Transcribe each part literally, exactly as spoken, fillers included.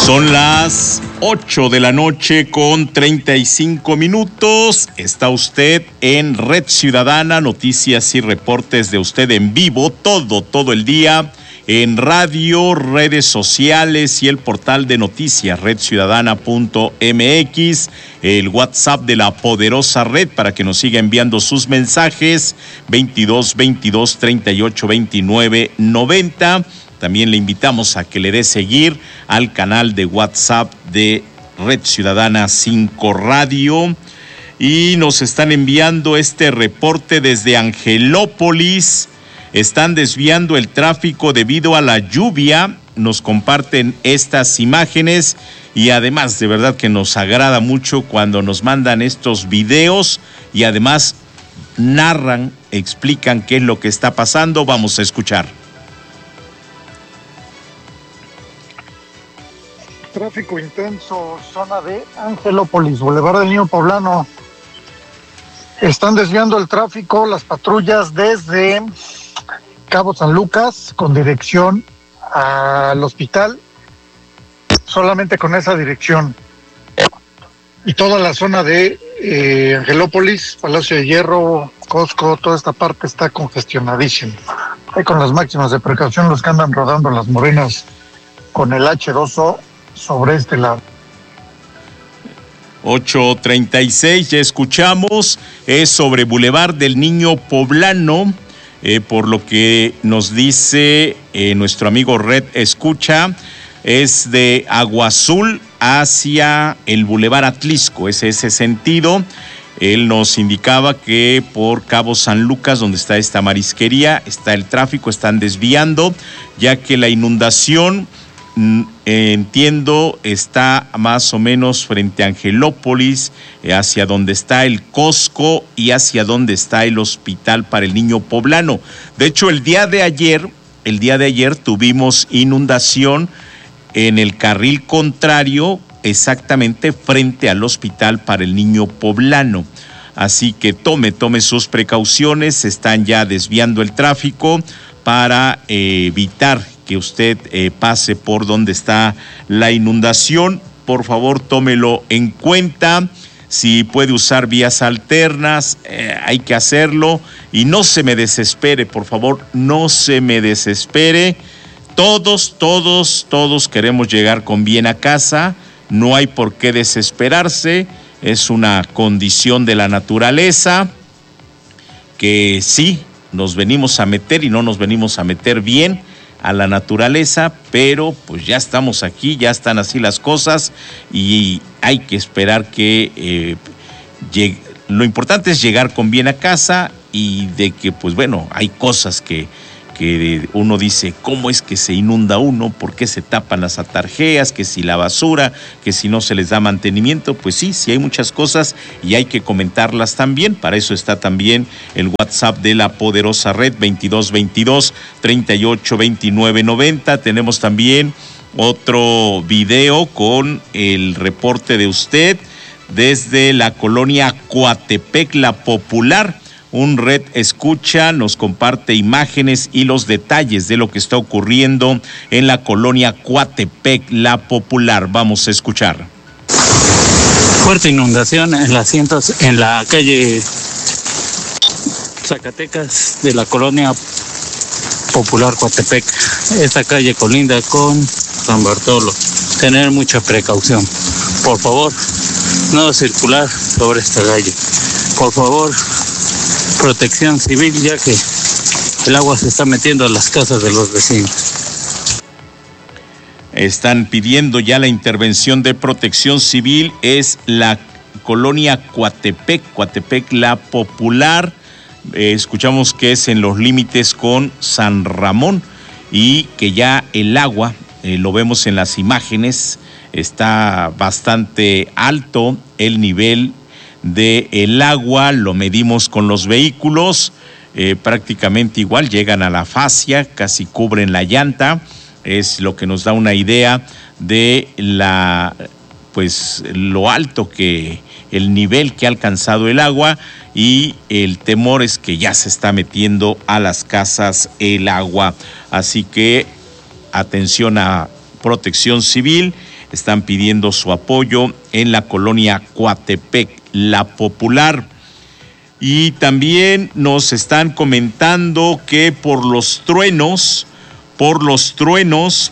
Son las ocho de la noche con treinta y cinco minutos. Está usted en Red Ciudadana, noticias y reportes de usted en vivo, todo, todo el día, en radio, redes sociales y el portal de noticias red ciudadana punto m x, el WhatsApp de la poderosa red para que nos siga enviando sus mensajes, veintidós veintidós treinta y ocho veintinueve noventa. También le invitamos a que le dé seguir al canal de WhatsApp de Red Ciudadana cinco Radio. Y nos están enviando este reporte desde Angelópolis. Están desviando el tráfico debido a la lluvia. Nos comparten estas imágenes y además de verdad que nos agrada mucho cuando nos mandan estos videos y además narran, explican qué es lo que está pasando. Vamos a escuchar. Tráfico intenso, zona de Angelópolis, Boulevard del Niño Poblano. Están desviando el tráfico las patrullas desde Cabo San Lucas con dirección al hospital, solamente con esa dirección. Y toda la zona de eh, Angelópolis, Palacio de Hierro, Costco, toda esta parte está congestionadísima. Hay con las máximas de precaución los que andan rodando las morenas con el hache dos o sobre este lado. ocho treinta y seis, ya escuchamos, es sobre Boulevard del Niño Poblano, eh, por lo que nos dice eh, nuestro amigo Red Escucha, es de Agua Azul hacia el Boulevard Atlisco, es ese sentido. Él nos indicaba que por Cabo San Lucas, donde está esta marisquería, está el tráfico, están desviando, ya que la inundación, entiendo, está más o menos frente a Angelópolis, hacia donde está el Costco y hacia donde está el Hospital para el Niño Poblano. De hecho, el día de ayer, el día de ayer tuvimos inundación en el carril contrario, exactamente frente al Hospital para el Niño Poblano. Así que tome, tome sus precauciones, están ya desviando el tráfico para eh, evitar que usted eh, pase por donde está la inundación. Por favor, tómelo en cuenta. Si puede usar vías alternas, eh, hay que hacerlo. Y no se me desespere, por favor, no se me desespere. Todos, todos, todos queremos llegar con bien a casa. No hay por qué desesperarse. Es una condición de la naturaleza que sí, nos venimos a meter y no nos venimos a meter bien a la naturaleza, pero pues ya estamos aquí, ya están así las cosas y hay que esperar que eh, llegue. Lo importante es llegar con bien a casa y de que pues bueno, hay cosas que, que uno dice, ¿cómo es que se inunda uno? ¿Por qué se tapan las atarjeas? Que si la basura, que si no se les da mantenimiento, pues sí, sí hay muchas cosas y hay que comentarlas también. Para eso está también el WhatsApp de la poderosa red, veintidós veintidós treinta y ocho veintinueve noventa. Tenemos también otro video con el reporte de usted desde la colonia Coatepec, La Popular. Un Red Escucha nos comparte imágenes y los detalles de lo que está ocurriendo en la colonia Coatepec, La Popular. Vamos a escuchar. Fuerte inundación en la, cientos, en la calle Zacatecas de la colonia Popular Coatepec. Esta calle colinda con San Bartolo. Tener mucha precaución. Por favor, no circular sobre esta calle. Por favor, protección civil, ya que el agua se está metiendo a las casas de los vecinos. Están pidiendo ya la intervención de protección civil. Es la colonia Coatepec, Coatepec La Popular. Eh, escuchamos que es en los límites con San Ramón y que ya el agua, eh, lo vemos en las imágenes, está bastante alto el nivel de el agua, lo medimos con los vehículos, eh, prácticamente igual, llegan a la fascia, casi cubren la llanta, es lo que nos da una idea de la, pues, lo alto que, el nivel que ha alcanzado el agua, y el temor es que ya se está metiendo a las casas el agua, así que atención a Protección Civil están pidiendo su apoyo en la colonia Coatepec, La Popular. Y también nos están comentando que por los truenos, por los truenos,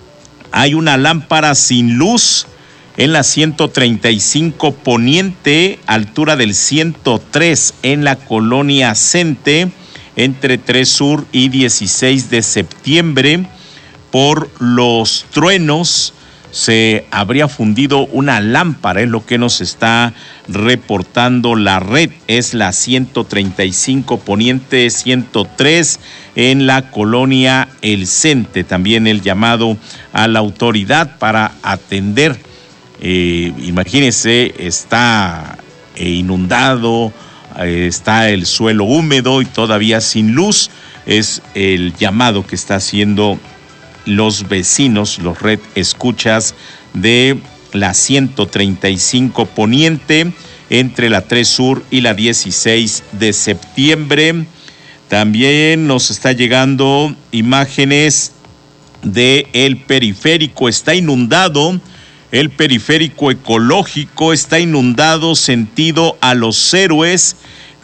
hay una lámpara sin luz en la ciento treinta y cinco Poniente, altura del ciento tres, en la colonia Cente, entre tres Sur y dieciséis de septiembre. Por los truenos se habría fundido una lámpara, es lo que nos está reportando la red. Es la ciento treinta y cinco Poniente ciento tres en la colonia El Cente. También el llamado a la autoridad para atender. Eh, imagínense, está eh, inundado, eh, está el suelo húmedo y todavía sin luz. Es el llamado que está haciendo los vecinos, los red escuchas de la ciento treinta y cinco Poniente, entre la tres Sur y la dieciséis de septiembre. También nos está llegando imágenes de el periférico, está inundado, el periférico ecológico está inundado sentido a Los Héroes,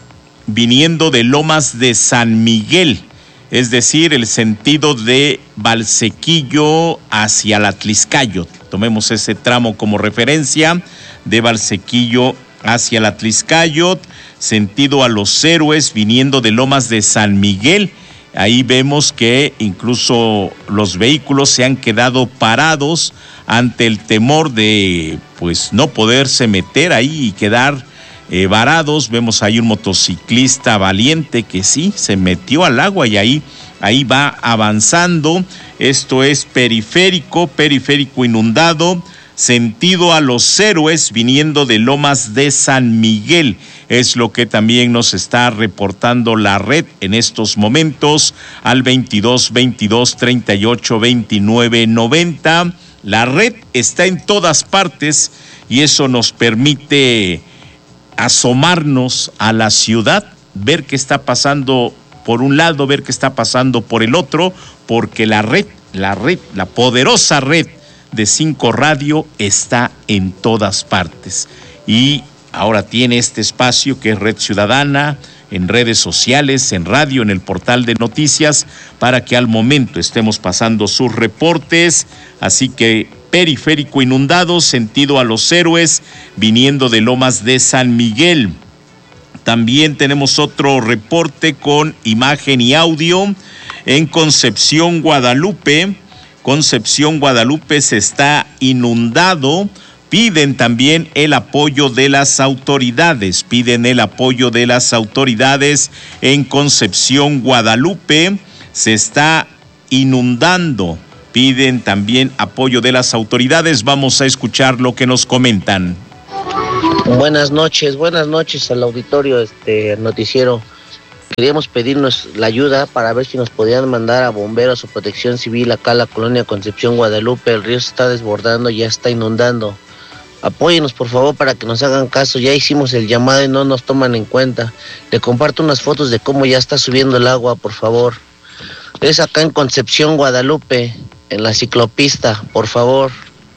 viniendo de Lomas de San Miguel. Es decir, el sentido de Valsequillo hacia la Tliscayot. Tomemos ese tramo como referencia, de Valsequillo hacia la Tliscayot, sentido a Los Héroes, viniendo de Lomas de San Miguel. Ahí vemos que incluso los vehículos se han quedado parados ante el temor de pues no poderse meter ahí y quedar Eh, varados. Vemos ahí un motociclista valiente que sí se metió al agua y ahí, ahí va avanzando. Esto es periférico, periférico inundado, sentido a Los Héroes, viniendo de Lomas de San Miguel. Es lo que también nos está reportando la red en estos momentos al veintidós veintidós treinta y ocho veintinueve noventa. La red está en todas partes y eso nos permite asomarnos a la ciudad, ver qué está pasando por un lado, ver qué está pasando por el otro, porque la red, la red, la poderosa red de Cinco Radio está en todas partes. Y ahora tiene este espacio que es Red Ciudadana, en redes sociales, en radio, en el portal de noticias, para que al momento estemos pasando sus reportes. Así que periférico inundado, sentido a Los Héroes, viniendo de Lomas de San Miguel. También tenemos otro reporte con imagen y audio en Concepción, Guadalupe. Concepción, Guadalupe se está inundado. Piden también el apoyo de las autoridades, piden el apoyo de las autoridades en Concepción, Guadalupe. Se está inundando. Piden también apoyo de las autoridades. Vamos a escuchar lo que nos comentan. Buenas noches, buenas noches al auditorio, este noticiero. Queríamos pedirnos la ayuda para ver si nos podían mandar a bomberos o protección civil acá a la colonia Concepción, Guadalupe. El río se está desbordando, ya está inundando. Apóyenos por favor para que nos hagan caso. Ya hicimos el llamado y no nos toman en cuenta. Le comparto unas fotos de cómo ya está subiendo el agua, por favor. Es acá en Concepción, Guadalupe, en la ciclopista, por favor.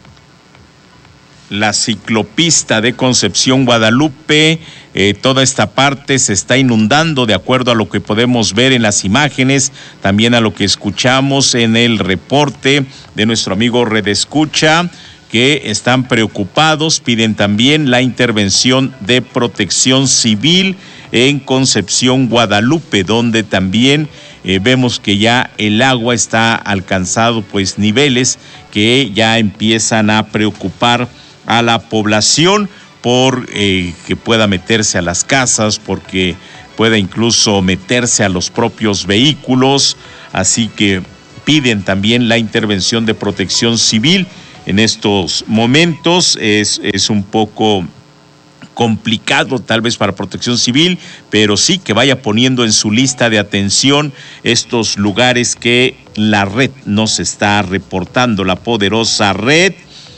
La ciclopista de Concepción, Guadalupe, eh, toda esta parte se está inundando de acuerdo a lo que podemos ver en las imágenes, también a lo que escuchamos en el reporte de nuestro amigo Redescucha, que están preocupados, piden también la intervención de Protección Civil en Concepción, Guadalupe, donde también eh, vemos que ya el agua está alcanzado pues niveles que ya empiezan a preocupar a la población por eh, que pueda meterse a las casas, porque pueda incluso meterse a los propios vehículos, así que piden también la intervención de Protección Civil. En estos momentos es, es un poco complicado tal vez para Protección Civil, pero sí que vaya poniendo en su lista de atención estos lugares que la red nos está reportando, la poderosa red.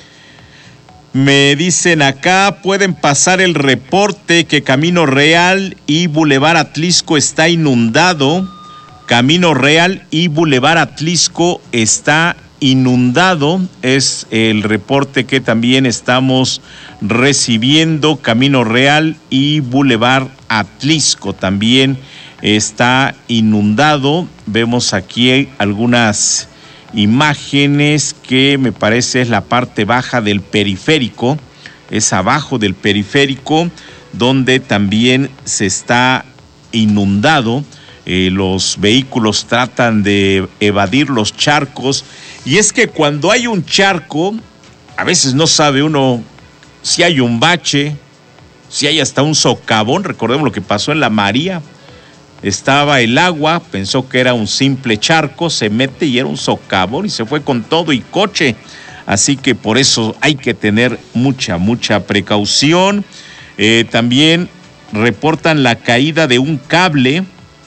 Me dicen acá, pueden pasar el reporte que Camino Real y Boulevard Atlisco está inundado. Camino Real y Boulevard Atlisco está inundado, es el reporte que también estamos recibiendo. Camino Real y Boulevard Atlisco también está inundado. Vemos aquí algunas imágenes que me parece es la parte baja del periférico, es abajo del periférico donde también se está inundado. Eh, los vehículos tratan de evadir los charcos, y es que cuando hay un charco, a veces no sabe uno si hay un bache, si hay hasta un socavón. Recordemos lo que pasó en la María. Estaba el agua, pensó que era un simple charco, se mete y era un socavón y se fue con todo y coche. Así que por eso hay que tener mucha, mucha precaución. Eh, también reportan la caída de un cable,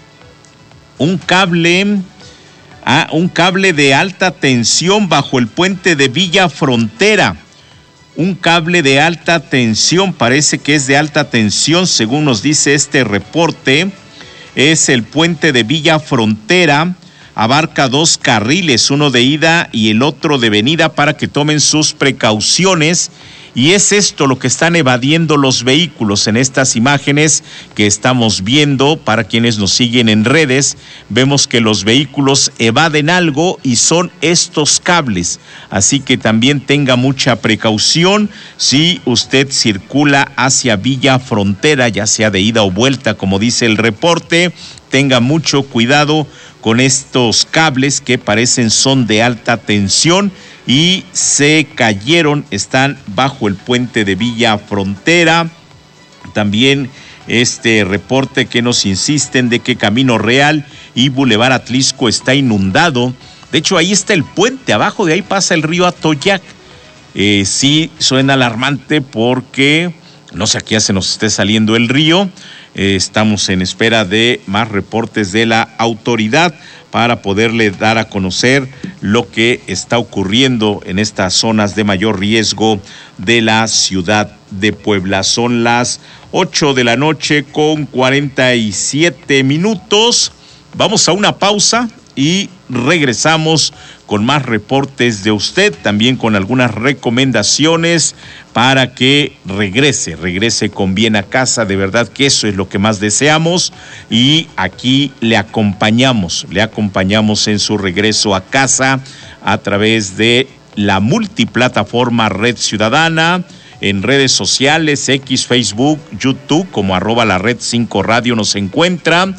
un cable, ah, un cable de alta tensión bajo el puente de Villa Frontera. Un cable de alta tensión, parece que es de alta tensión, según nos dice este reporte. Es el puente de Villa Frontera, abarca dos carriles, uno de ida y el otro de venida, para que tomen sus precauciones. Y es esto lo que están evadiendo los vehículos en estas imágenes que estamos viendo. Para quienes nos siguen en redes, vemos que los vehículos evaden algo y son estos cables. Así que también tenga mucha precaución si usted circula hacia Villa Frontera, ya sea de ida o vuelta, como dice el reporte. Tenga mucho cuidado con estos cables que parecen son de alta tensión y se cayeron, están bajo el puente de Villa Frontera. También este reporte que nos insisten de que Camino Real y Boulevard Atlisco está inundado. De hecho, ahí está el puente, abajo de ahí pasa el río Atoyac. Eh, sí suena alarmante porque no sé a qué se nos esté saliendo el río. Eh, estamos en espera de más reportes de la autoridad para poderle dar a conocer lo que está ocurriendo en estas zonas de mayor riesgo de la ciudad de Puebla. Son las ocho de la noche con cuarenta y siete minutos. Vamos a una pausa y regresamos con más reportes de usted, también con algunas recomendaciones para que regrese, regrese con bien a casa. De verdad que eso es lo que más deseamos, y aquí le acompañamos, le acompañamos en su regreso a casa a través de la multiplataforma Red Ciudadana, en redes sociales, X, Facebook, YouTube, como arroba la Red cinco Radio nos encuentra,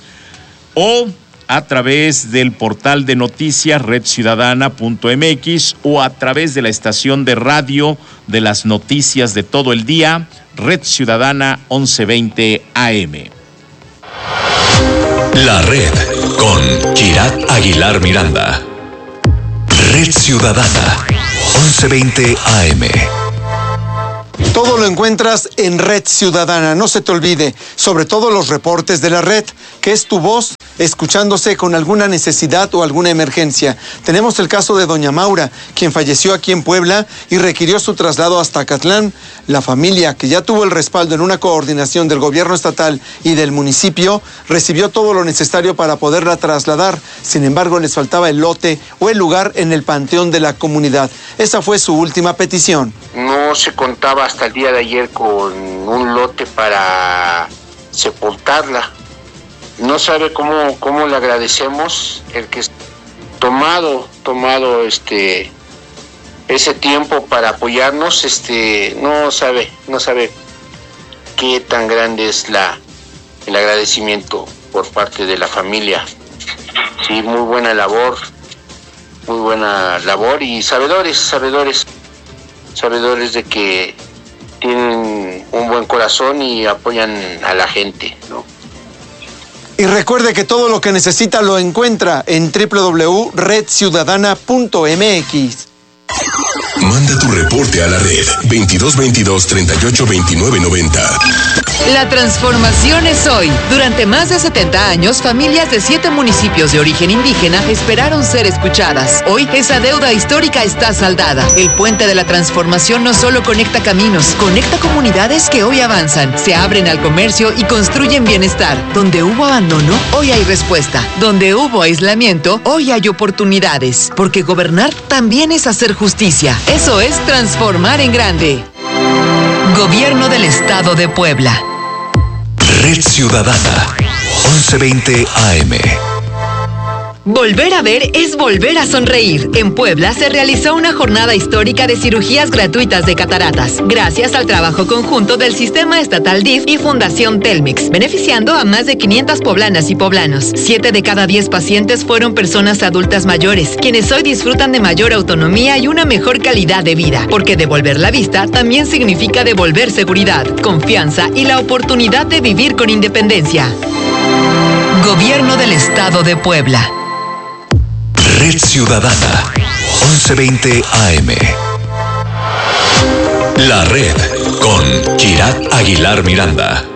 o a través del portal de noticias red ciudadana punto m x, o a través de la estación de radio de las noticias de todo el día, Red Ciudadana once veinte A M. La Red con Kirat Aguilar Miranda. Red Ciudadana once veinte A M. Todo lo encuentras en Red Ciudadana, no se te olvide, sobre todo los reportes de la red, que es tu voz escuchándose con alguna necesidad o alguna emergencia. Tenemos el caso de doña Maura, quien falleció aquí en Puebla y requirió su traslado hasta Acatlán. La familia, que ya tuvo el respaldo en una coordinación del gobierno estatal y del municipio, recibió todo lo necesario para poderla trasladar. Sin embargo, les faltaba el lote o el lugar en el panteón de la comunidad. Esa fue su última petición. No se contaba hasta el día de ayer con un lote para sepultarla. No sabe cómo, cómo le agradecemos el que tomado, tomado este ese tiempo para apoyarnos. Este, no sabe, no sabe qué tan grande es la el agradecimiento por parte de la familia. Sí, muy buena labor, muy buena labor y sabedores, sabedores, sabedores de que tienen un buen corazón y apoyan a la gente, ¿no? Y recuerde que todo lo que necesita lo encuentra en doble u doble u doble u punto red ciudadana punto m x. Manda tu reporte a la red veintidós veintidós treinta y ocho veintinueve noventa. La transformación es hoy. Durante más de setenta años, familias de siete municipios de origen indígena esperaron ser escuchadas. Hoy, esa deuda histórica está saldada. El puente de la transformación no solo conecta caminos, conecta comunidades que hoy avanzan, se abren al comercio y construyen bienestar. Donde hubo abandono, hoy hay respuesta. Donde hubo aislamiento, hoy hay oportunidades. Porque gobernar también es hacer justicia. Eso es transformar en grande. Gobierno del Estado de Puebla. Red Ciudadana, once veinte A M. Volver a ver es volver a sonreír. En Puebla se realizó una jornada histórica de cirugías gratuitas de cataratas, gracias al trabajo conjunto del Sistema Estatal D I F y Fundación Telmex, beneficiando a más de quinientas poblanas y poblanos. Siete de cada diez pacientes fueron personas adultas mayores, quienes hoy disfrutan de mayor autonomía y una mejor calidad de vida, porque devolver la vista también significa devolver seguridad, confianza y la oportunidad de vivir con independencia. Gobierno del Estado de Puebla. Red Ciudadana, once veinte A M. La red con Kirat Aguilar Miranda.